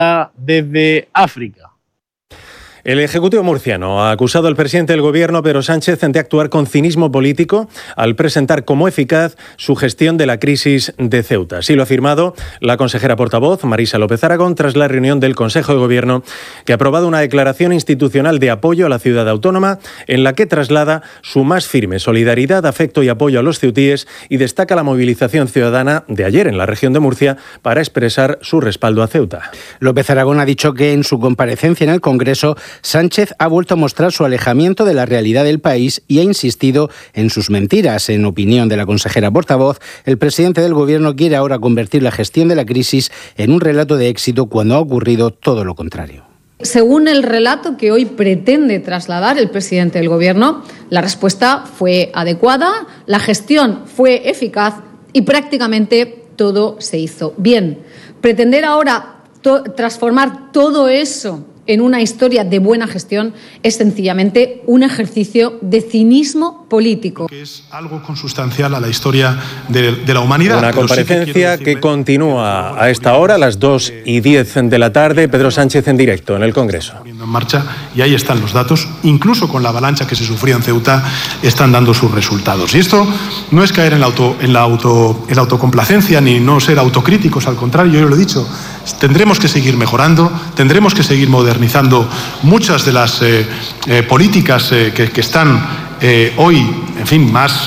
desde África. El Ejecutivo murciano ha acusado al presidente del Gobierno, Pedro Sánchez, de actuar con cinismo político al presentar como eficaz su gestión de la crisis de Ceuta. Así lo ha afirmado la consejera portavoz, Marisa López Aragón, tras la reunión del Consejo de Gobierno, que ha aprobado una declaración institucional de apoyo a la ciudad autónoma, en la que traslada su más firme solidaridad, afecto y apoyo a los ceutíes y destaca la movilización ciudadana de ayer en la región de Murcia para expresar su respaldo a Ceuta. López Aragón ha dicho que en su comparecencia en el Congreso, Sánchez ha vuelto a mostrar su alejamiento de la realidad del país y ha insistido en sus mentiras. En opinión de la consejera portavoz, el presidente del Gobierno quiere ahora convertir la gestión de la crisis en un relato de éxito cuando ha ocurrido todo lo contrario. Según el relato que hoy pretende trasladar el presidente del Gobierno, la respuesta fue adecuada, la gestión fue eficaz y prácticamente todo se hizo bien. Pretender ahora transformar todo eso en una historia de buena gestión es sencillamente un ejercicio de cinismo político. Que es algo consustancial a la historia de la humanidad. Una comparecencia que continúa a esta hora, a las 2:10 de la tarde. Pedro Sánchez en directo en el Congreso. En marcha, y ahí están los datos, incluso con la avalancha que se sufría en Ceuta, están dando sus resultados. Y esto no es caer en la autocomplacencia ni no ser autocríticos, al contrario, yo lo he dicho, tendremos que seguir mejorando, tendremos que seguir modernizando muchas de las políticas que están hoy, en fin, más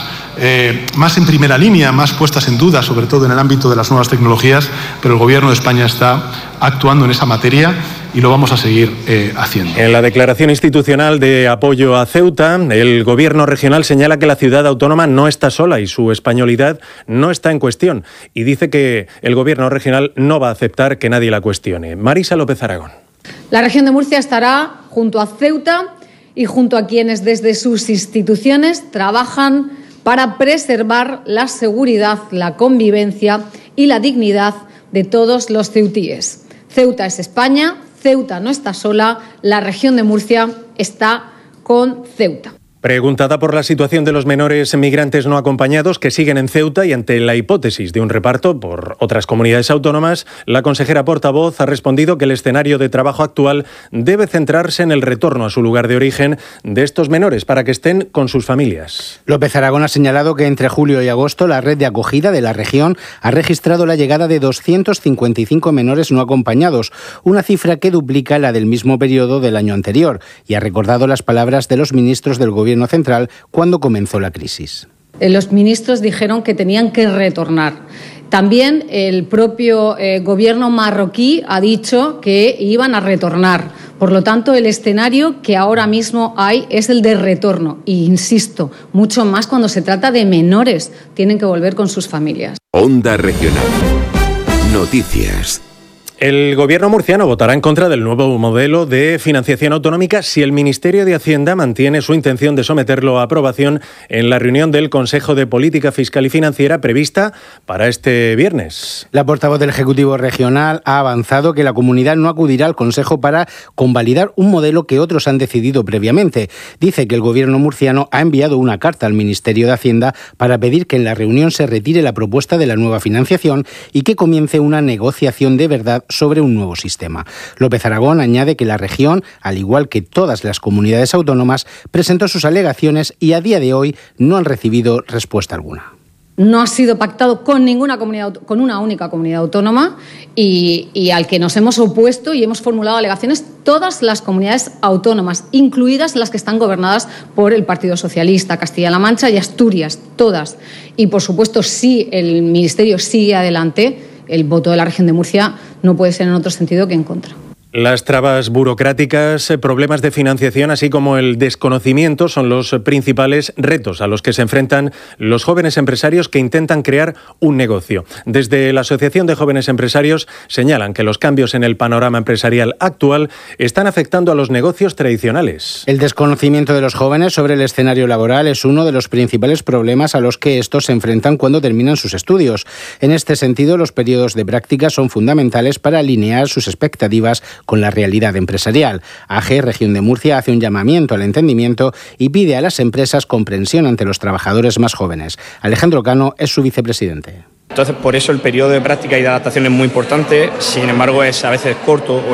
en primera línea, más puestas en duda, sobre todo en el ámbito de las nuevas tecnologías, pero el Gobierno de España está actuando en esa materia y lo vamos a seguir haciendo. En la declaración institucional de apoyo a Ceuta, el Gobierno regional señala que la ciudad autónoma no está sola y su españolidad no está en cuestión, y dice que el Gobierno regional no va a aceptar que nadie la cuestione. Marisa López Aragón. La región de Murcia estará junto a Ceuta y junto a quienes desde sus instituciones trabajan para preservar la seguridad, la convivencia y la dignidad de todos los ceutíes. Ceuta es España, Ceuta no está sola, la región de Murcia está con Ceuta. Preguntada por la situación de los menores migrantes no acompañados que siguen en Ceuta y ante la hipótesis de un reparto por otras comunidades autónomas, la consejera portavoz ha respondido que el escenario de trabajo actual debe centrarse en el retorno a su lugar de origen de estos menores para que estén con sus familias. López Aragón ha señalado que entre julio y agosto la red de acogida de la región ha registrado la llegada de 255 menores no acompañados, una cifra que duplica la del mismo periodo del año anterior, y ha recordado las palabras de los ministros del Gobierno central cuando comenzó la crisis. Los ministros dijeron que tenían que retornar. También el propio gobierno marroquí ha dicho que iban a retornar. Por lo tanto, el escenario que ahora mismo hay es el de retorno. E insisto, mucho más cuando se trata de menores. Tienen que volver con sus familias. Onda Regional. Noticias. El Gobierno murciano votará en contra del nuevo modelo de financiación autonómica si el Ministerio de Hacienda mantiene su intención de someterlo a aprobación en la reunión del Consejo de Política Fiscal y Financiera prevista para este viernes. La portavoz del Ejecutivo Regional ha avanzado que la comunidad no acudirá al Consejo para convalidar un modelo que otros han decidido previamente. Dice que el Gobierno murciano ha enviado una carta al Ministerio de Hacienda para pedir que en la reunión se retire la propuesta de la nueva financiación y que comience una negociación de verdad sobre un nuevo sistema. López Aragón añade que la región, al igual que todas las comunidades autónomas, presentó sus alegaciones y a día de hoy no han recibido respuesta alguna. No ha sido pactado con ninguna comunidad, con una única comunidad autónoma y al que nos hemos opuesto y hemos formulado alegaciones todas las comunidades autónomas, incluidas las que están gobernadas por el Partido Socialista, Castilla-La Mancha y Asturias, todas. Y por supuesto, si el Ministerio sigue adelante, el voto de la región de Murcia no puede ser en otro sentido que en contra. Las trabas burocráticas, problemas de financiación, así como el desconocimiento son los principales retos a los que se enfrentan los jóvenes empresarios que intentan crear un negocio. Desde la Asociación de Jóvenes Empresarios señalan que los cambios en el panorama empresarial actual están afectando a los negocios tradicionales. El desconocimiento de los jóvenes sobre el escenario laboral es uno de los principales problemas a los que estos se enfrentan cuando terminan sus estudios. En este sentido, los periodos de práctica son fundamentales para alinear sus expectativas con la realidad empresarial. AGE, Región de Murcia, hace un llamamiento al entendimiento y pide a las empresas comprensión ante los trabajadores más jóvenes. Alejandro Cano es su vicepresidente. Entonces, por eso el periodo de práctica y de adaptación es muy importante, sin embargo, es a veces corto.